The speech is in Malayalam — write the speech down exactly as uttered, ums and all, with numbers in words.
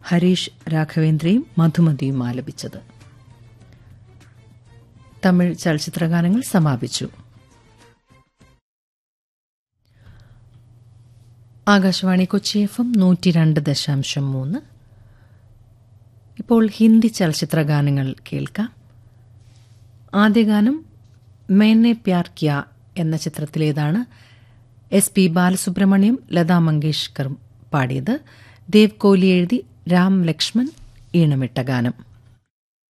ഹരീഷ് രാഘവേന്ദ്രയും മധുമതിയും ആലപിച്ചത്. തമിഴ് ചലച്ചിത്രഗാനങ്ങൾ സമാപിച്ചു. ആകാശവാണി കൊച്ചി എഫ് എം നൂറ്റി രണ്ട് ദശാംശം മൂന്ന്. ഇപ്പോൾ ഹിന്ദി ചലച്ചിത്രഗാനങ്ങൾ കേൾക്കാം. ആദ്യ ഗാനം മേനെ പ്യാർ കിയ എന്ന ചിത്രത്തിലേതാണ്. എസ് പി ബാലസുബ്രഹ്മണ്യം, ലതാ മങ്കേഷ്കർ പാടിയത്. ദേവ് കോഹ്ലി എഴുതി രാം ലക്ഷ്മൺ ഈണമിട്ട ഗാനം.